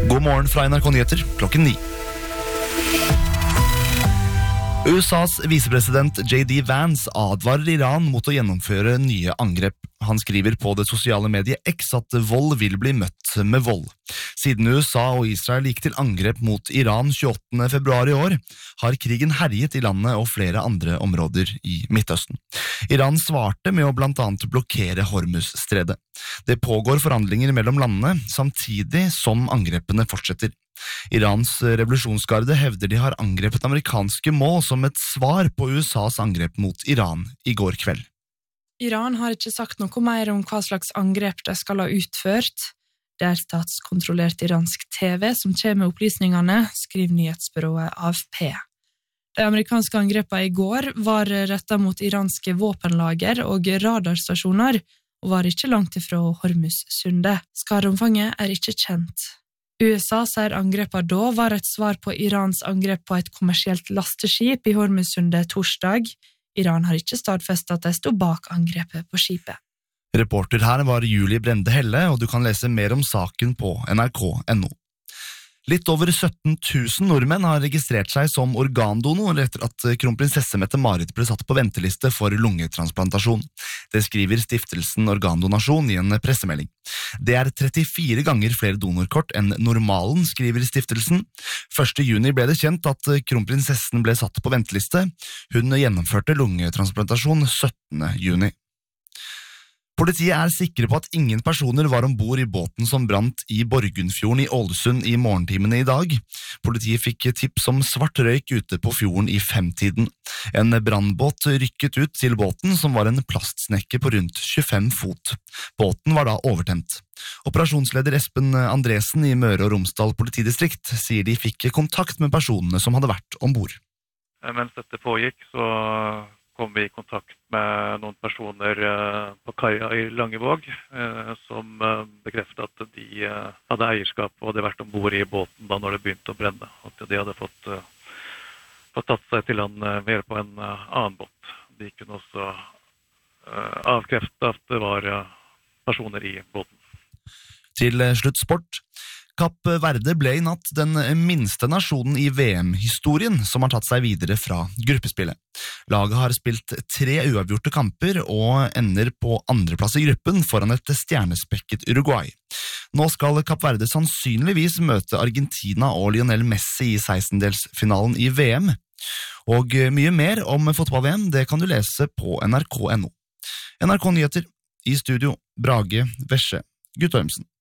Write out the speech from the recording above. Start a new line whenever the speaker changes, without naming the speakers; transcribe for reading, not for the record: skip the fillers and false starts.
God morgen fra NRK Nyheter, klokken 9. USAs visepresident J.D. Vance advarer Iran mot å gjennomføre nye angrep. Han skriver på det sosiale mediet X at vold vil bli møtt med vold. Siden USA og Israel gikk til angrep mot Iran 28. februar i år, har krigen herjet i landet og flere andre områder i Midtøsten. Iran svarte med å blant annet blokkere Hormuz-stredet. Det pågår forhandlinger mellom landene, samtidig som angrepene fortsetter. Irans revolusjonsgarde hevder de har angrepet amerikanske mål som et svar på USAs angrep mot Iran i går kveld.
Iran har ikke sagt noe mer om hva slags angrep de skal ha utført. Det er statskontrollert iransk TV som kommer med opplysningene, skriver nyhetsbyrået AFP. De amerikanske angrepene i går var rettet mot iranske våpenlager og radarstasjoner, og var ikke langt ifra Hormuz-sundet. Skadeomfanget er ikke kjent. USA sier angrepene da var et svar på Irans angrep på et kommersielt lasteskip i Hormuzsundet torsdag. Iran har ikke stadfestet at de stod bak angrepet på skipet.
Reporter her var Julie Brende Helle, og du kan lese mer om saken på nrk.no. Litt over 17 000 nordmenn har registrert seg som organdonor etter at kronprinsesse Mette-Marit ble satt på venteliste for lungetransplantasjon. Det skriver stiftelsen Organdonasjon i en pressemelding. Det er 34 ganger flere donorkort enn normalen, skriver stiftelsen. 1. juni ble det kjent at kronprinsessen ble satt på venteliste. Hun gjennomførte lungetransplantasjon 17. juni. Politiet er sikre på at ingen personer var ombord i båten som brant i Borgundfjorden i Ålesund i morgentimene i dag. Politiet fikk tips om svart røyk ute på fjorden i 5-tiden. En brannbåt rykket ut til båten, som var en plastsnekke på rundt 25 fot. Båten var da overtent. Operasjonsleder Espen Andresen i Møre og Romsdal politidistrikt sier de fikk kontakt med personene som hadde vært ombord.
Mens dette pågikk, så kom vi i kontakt med noen personer på kaia i Langevåg, som bekreftet at de hadde eierskap og hadde vært ombord i båten da når det begynte å brenne. At de hadde fått tatt seg til land ved hjelp av en annen båt. De kunne også avkrefte at det var personer i båten.
Til slutt sport. Kapp Verde ble i natt den minste nasjonen i VM-historien som har tatt seg videre fra gruppespillet. Laget har spilt 3 uavgjorte kamper og ender på andreplass i gruppen foran et stjernespekket Uruguay. Nå skal Kapp Verde sannsynligvis møte Argentina og Lionel Messi i 16-delsfinalen i VM. Og mye mer om fotball-VM, det kan du lese på nrk.no. NRK Nyheter, i studio Brage Vesje Guttormsen.